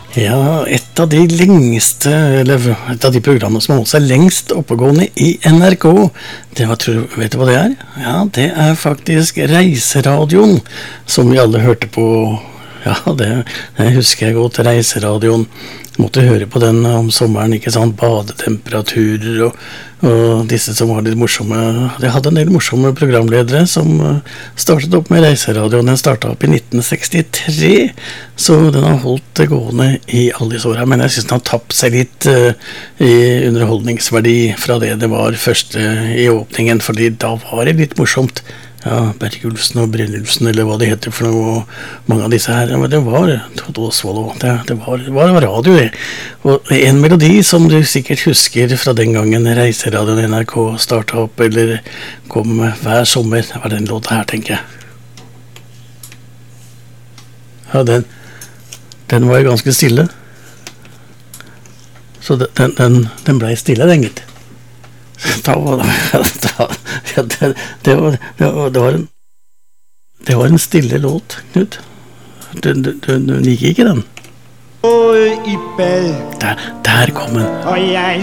Ja, et av de lengste, eller et av de programmene som også lengst oppegående i NRK, vet du hva det er? Ja, det er faktisk Reiseradioen, som vi alle hørte på. Ja, det husker jeg godt, Reiseradioen. Måtte høre på den om sommeren, ikke sant, badetemperaturer og disse som var litt morsomme. Jeg hadde en del morsomme programledere som startet opp med Reiseradioen. Den startet opp i 1963, så den har holdt det gående i alle disse årene. Men jeg synes den har tapt seg litt i underholdningsverdi fra det var første i åpningen, fordi da var det litt morsomt. Ja, Bergulfsen og Brynildsen, eller hva det heter for noe, mange av disse her, men det var Todd Oswald, det var radio det. Og en melodi som du sikkert husker fra den gangen Reiseradioen NRK startet opp, eller kom hver sommer, det var den låta her, tenker jeg. Ja, den var jo ganske stille. Så den ble stille, den gitt. Det var en stille låt, Knut. Du liker ikke den? Der kom den.